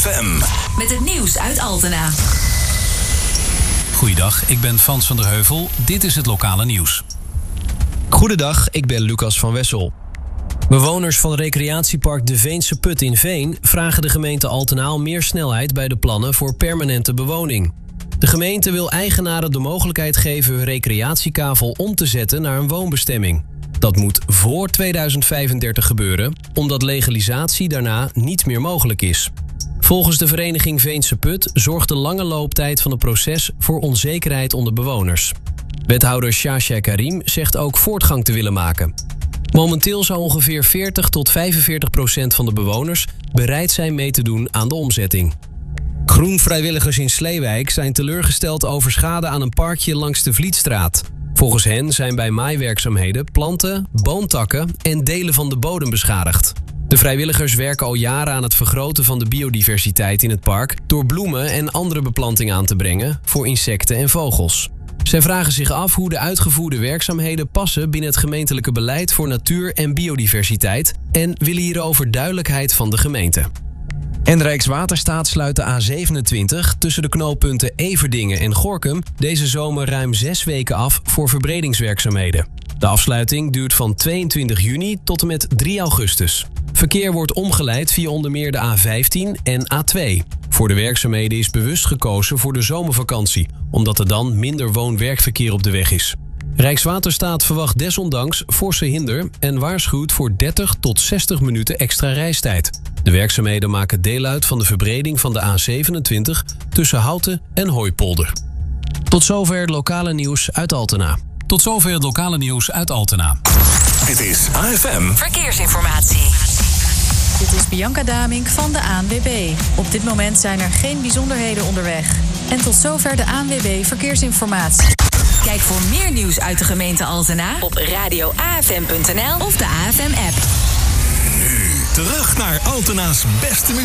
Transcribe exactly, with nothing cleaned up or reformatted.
F M. Met het nieuws uit Altena. Goeiedag, ik ben Frans van der Heuvel. Dit is het lokale nieuws. Goedendag, ik ben Lucas van Wessel. Bewoners van recreatiepark De Veense Put in Veen vragen de gemeente Altena om meer snelheid bij de plannen voor permanente bewoning. De gemeente wil eigenaren de mogelijkheid geven hun recreatiekavel om te zetten naar een woonbestemming. Dat moet voor tweeduizend vijfendertig gebeuren, omdat legalisatie daarna niet meer mogelijk is. Volgens de vereniging Veense Put zorgt de lange looptijd van het proces voor onzekerheid onder bewoners. Wethouder Shasha Karim zegt ook voortgang te willen maken. Momenteel zou ongeveer veertig tot vijfenveertig procent van de bewoners bereid zijn mee te doen aan de omzetting. Groenvrijwilligers in Sleewijk zijn teleurgesteld over schade aan een parkje langs de Vlietstraat. Volgens hen zijn bij maaiwerkzaamheden planten, boomtakken en delen van de bodem beschadigd. De vrijwilligers werken al jaren aan het vergroten van de biodiversiteit in het park door bloemen en andere beplanting aan te brengen voor insecten en vogels. Zij vragen zich af hoe de uitgevoerde werkzaamheden passen binnen het gemeentelijke beleid voor natuur en biodiversiteit en willen hierover duidelijkheid van de gemeente. En Rijkswaterstaat sluit de A zevenentwintig tussen de knooppunten Everdingen en Gorinchem deze zomer ruim zes weken af voor verbredingswerkzaamheden. De afsluiting duurt van tweeëntwintig juni tot en met drie augustus. Verkeer wordt omgeleid via onder meer de A vijftien en A twee. Voor de werkzaamheden is bewust gekozen voor de zomervakantie, omdat er dan minder woon-werkverkeer op de weg is. Rijkswaterstaat verwacht desondanks forse hinder en waarschuwt voor dertig tot zestig minuten extra reistijd. De werkzaamheden maken deel uit van de verbreding van de A zevenentwintig tussen Houten en Hooipolder. Tot zover het lokale nieuws uit Altena. Tot zover het lokale nieuws uit Altena. Dit is A F M Verkeersinformatie. Dit is Bianca Damink van de A N W B. Op dit moment zijn er geen bijzonderheden onderweg. En tot zover de A N W B Verkeersinformatie. Kijk voor meer nieuws uit de gemeente Altena op radio a f m punt n l of de A F M-app. Nu terug naar Altena's beste muziek.